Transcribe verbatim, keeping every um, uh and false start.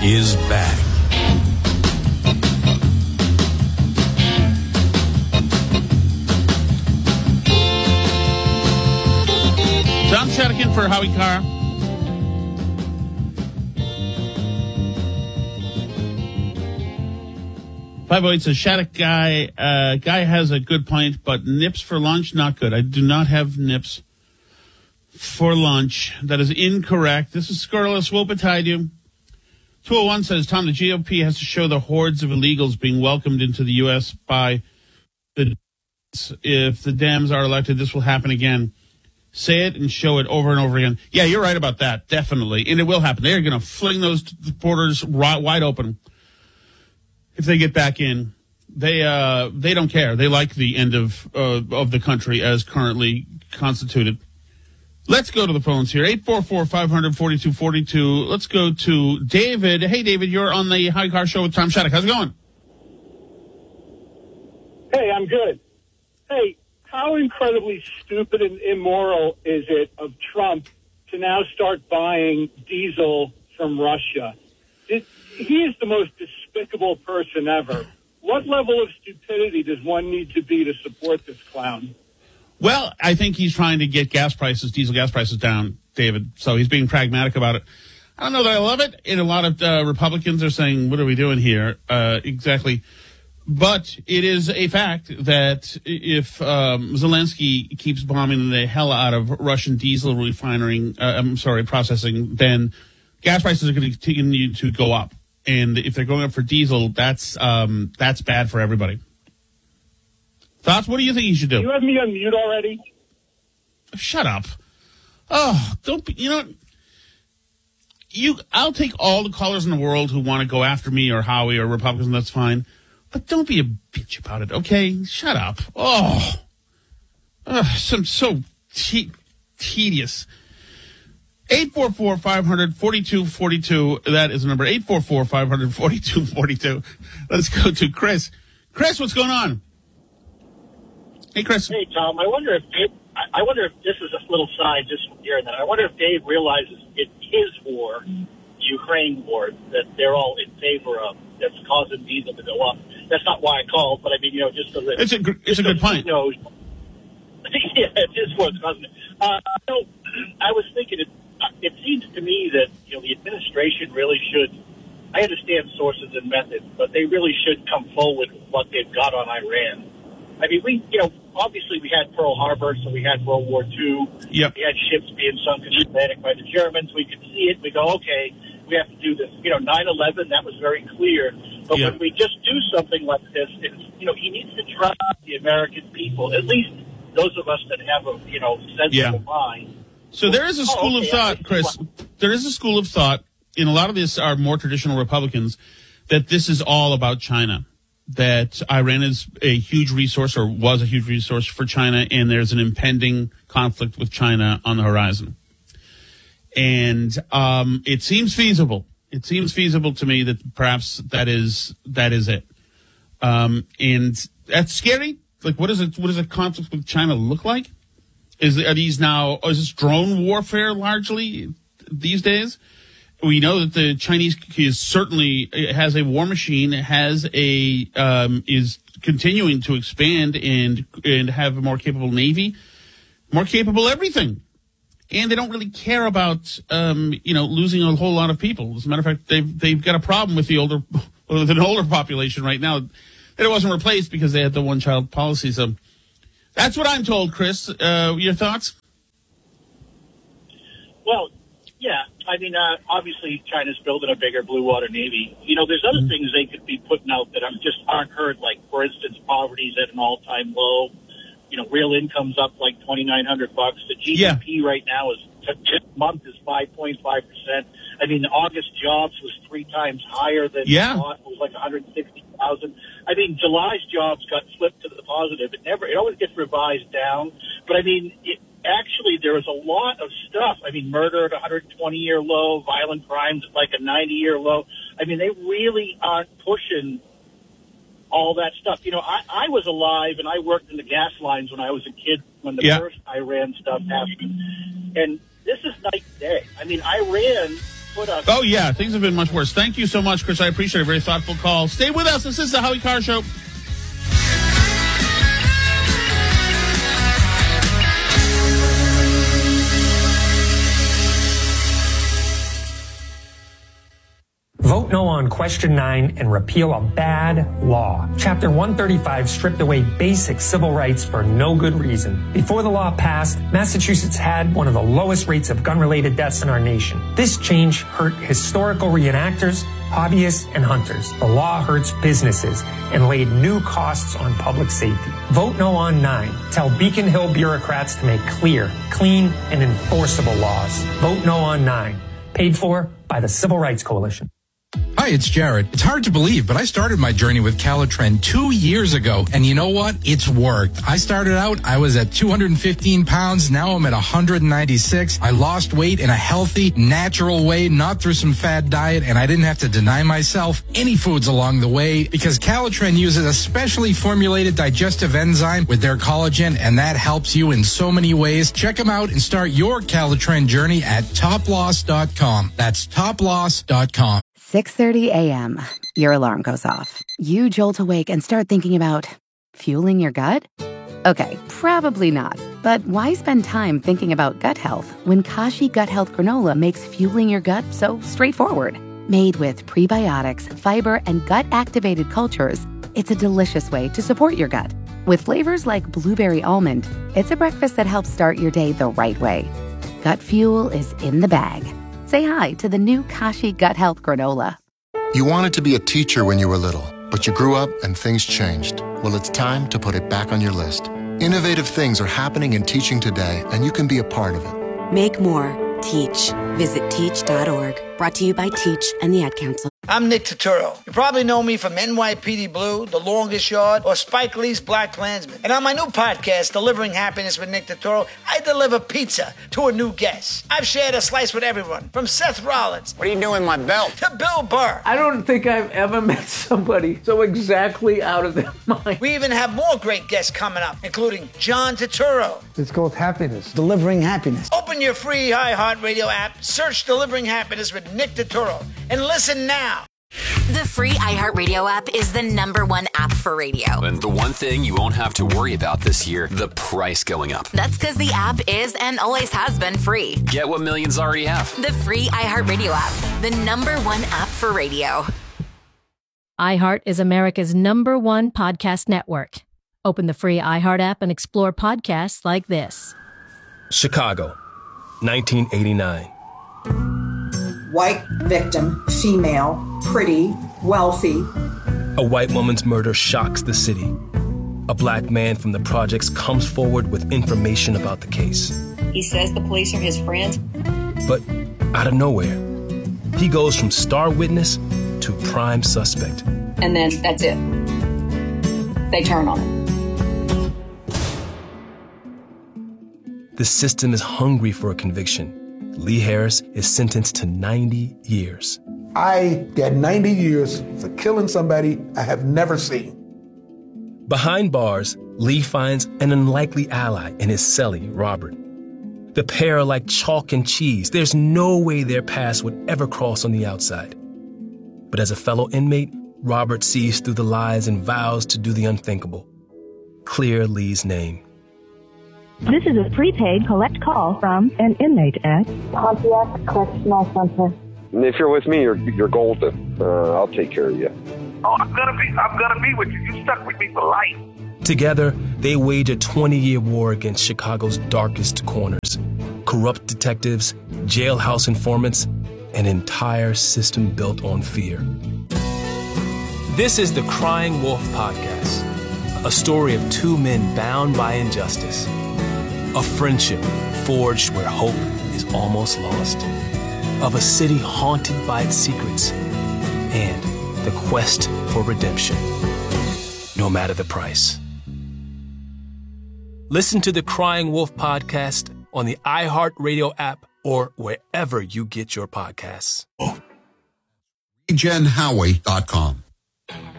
is back. Tom Shadakin for Howie Carr. five oh eight says, Shattuck guy, uh, guy has a good point, but nips for lunch, not good. I do not have nips for lunch. That is incorrect. This is Scurrilous. We'll betide you. two oh one says, Tom, the G O P has to show the hordes of illegals being welcomed into the U S by the... If the Dems are elected, this will happen again. Say it and show it over and over again. Yeah, you're right about that, definitely. And it will happen. They're going to fling those borders wide open if they get back in. They uh, they don't care. They like the end of uh, of the country as currently constituted. Let's go to the phones here. eight four four, five hundred, forty-two forty-two. Let's go to David. Hey, David, you're on the High Car Show with Tom Shattuck. How's it going? Hey, I'm good. Hey, how incredibly stupid and immoral is it of Trump to now start buying diesel from Russia? It, he is the most despicable person ever. What level of stupidity does one need to be to support this clown? Well, I think he's trying to get gas prices, diesel gas prices down, David. So he's being pragmatic about it. I don't know that I love it. And a lot of uh, Republicans are saying, what are we doing here? Uh, exactly. But it is a fact that if um, Zelensky keeps bombing the hell out of Russian diesel refining, uh, I'm sorry, processing, then gas prices are going to continue to go up. And if they're going up for diesel, that's um, that's bad for everybody. Thoughts? What do you think he should do? You have me on mute already? Shut up. Oh, don't be, you know, you, I'll take all the callers in the world who want to go after me or Howie or Republicans, and that's fine. But don't be a bitch about it, okay? Shut up. Oh, Ugh, some so te- tedious. eight four four, five hundred, forty-two forty-two. That is the number. eight four four, five hundred, forty-two forty-two. Let's go to Chris. Chris, what's going on? Hey, Chris. Hey, Tom. I wonder if Dave, I wonder if this is a little side just from hearing that. I wonder if Dave realizes it's his war, Ukraine war, that they're all in favor of, that's causing diesel to go up. That's not why I called, but I mean, you know, just so that it's a it's a good point. You know, yeah, it is what's causing it. Uh, so I was thinking, it, it seems to me that you know the administration really should. I understand sources and methods, but they really should come forward with what they've got on Iran. I mean, we, you know, obviously we had Pearl Harbor, so we had World War Two. Yep. We had ships being sunk in the Atlantic by the Germans. We could see it. We go, okay, we have to do this. You know, nine eleven, that was very clear. But yep. when we just do something like this, it's, you know, he needs to trust the American people, at least those of us that have a, you know, sensible yeah. mind. So there is a school oh, okay, of thought, Chris, there is a school of thought, and a lot of this are more traditional Republicans, that this is all about China. That Iran is a huge resource or was a huge resource for China, and there's an impending conflict with China on the horizon. And um, it seems feasible. It seems feasible to me that perhaps that is that is it. Um, and that's scary. Like, what is it? What does a conflict with China look like? Is are these now? Is this drone warfare largely these days? We know that the Chinese is certainly has a war machine, has a um, is continuing to expand and and have a more capable navy, more capable everything, and they don't really care about um, you know losing a whole lot of people. As a matter of fact, they've they've got a problem with the older with an older population right now that it wasn't replaced because they had the one child policy. So that's what I'm told, Chris. Uh, your thoughts? Well, yeah. I mean, uh, obviously, China's building a bigger blue water navy. You know, there's other mm-hmm. things they could be putting out that are just aren't heard. Like, for instance, poverty's at an all-time low. You know, real income's up like twenty-nine hundred bucks. The G D P yeah. right now is this month is five point five percent. I mean, the August jobs was three times higher than yeah. thought. It was like one hundred sixty thousand. I mean, July's jobs got flipped to the positive. It never, it always gets revised down. But I mean, it, actually, there was a lot of stuff. I mean, murder at a one hundred twenty year low, violent crimes at like a ninety year low. I mean, they really aren't pushing all that stuff. You know, I, I was alive and I worked in the gas lines when I was a kid when the yeah. first Iran stuff happened. And this is night and day. I mean, Iran put us. Oh, yeah, things have been much worse. Thank you so much, Chris. I appreciate it. A very thoughtful call. Stay with us. This is the Howie Carr Show. Vote no on question nine and repeal a bad law. Chapter one thirty-five stripped away basic civil rights for no good reason. Before the law passed, Massachusetts had one of the lowest rates of gun-related deaths in our nation. This change hurt historical reenactors, hobbyists, and hunters. The law hurts businesses and laid new costs on public safety. Vote no on nine. Tell Beacon Hill bureaucrats to make clear, clean, and enforceable laws. Vote no on nine. Paid for by the Civil Rights Coalition. Hi, it's Jared. It's hard to believe, but I started my journey with Calitren two years ago, and you know what? It's worked. I started out, I was at two hundred fifteen pounds. Now I'm at one hundred ninety-six. I lost weight in a healthy, natural way, not through some fad diet, and I didn't have to deny myself any foods along the way because Calitren uses a specially formulated digestive enzyme with their collagen, and that helps you in so many ways. Check them out and start your Calitren journey at top loss dot com. That's top loss dot com. six thirty a.m. Your alarm goes off. You jolt awake and start thinking about fueling your gut? Okay, probably not. But why spend time thinking about gut health when Kashi Gut Health Granola makes fueling your gut so straightforward? Made with prebiotics, fiber, and gut-activated cultures, it's a delicious way to support your gut. With flavors like blueberry almond, it's a breakfast that helps start your day the right way. Gut fuel is in the bag. Say hi to the new Kashi Gut Health Granola. You wanted to be a teacher when you were little, but you grew up and things changed. Well, it's time to put it back on your list. Innovative things are happening in teaching today, and you can be a part of it. Make more. Teach. Visit teach dot org. Brought to you by Teach and the Ad Council. I'm Nick Turturro. You probably know me from N Y P D Blue, The Longest Yard, or Spike Lee's Black Klansman. And on my new podcast, Delivering Happiness with Nick Turturro, I deliver pizza to a new guest. I've shared a slice with everyone, from Seth Rollins. What are you doing with my belt? To Bill Burr. I don't think I've ever met somebody so exactly out of their mind. We even have more great guests coming up, including John Turturro. It's called Happiness. Delivering Happiness. Open your free iHeartRadio app, search Delivering Happiness with Nick Turturro, and listen now. The free iHeartRadio app is the number one app for radio. And the one thing you won't have to worry about this year, the price going up. That's because the app is and always has been free. Get what millions already have. The free iHeartRadio app, the number one app for radio. iHeart is America's number one podcast network. Open the free iHeart app and explore podcasts like this. Chicago, nineteen eighty-nine. White victim, female, pretty, wealthy. A white woman's murder shocks the city. A black man from the projects comes forward with information about the case. He says the police are his friends. But out of nowhere, he goes from star witness to prime suspect. And then that's it. They turn on him. The system is hungry for a conviction. Lee Harris is sentenced to ninety years. I got ninety years for killing somebody I have never seen. Behind bars, Lee finds an unlikely ally in his cellie, Robert. The pair are like chalk and cheese. There's no way their paths would ever cross on the outside. But as a fellow inmate, Robert sees through the lies and vows to do the unthinkable. Clear Lee's name. This is a prepaid collect call from an inmate at Pontiac Correctional Center. If you're with me, you're you're golden. Uh, I'll take care of you. Oh, I'm gonna be I'm gonna be with you. You stuck with me for life. Together, they wage a twenty-year war against Chicago's darkest corners. Corrupt detectives, jailhouse informants, an entire system built on fear. This is the Crying Wolf Podcast, a story of two men bound by injustice. A friendship forged where hope is almost lost. Of a city haunted by its secrets. And the quest for redemption, no matter the price. Listen to the Crying Wolf Podcast on the iHeartRadio app or wherever you get your podcasts. Regen Howie dot com.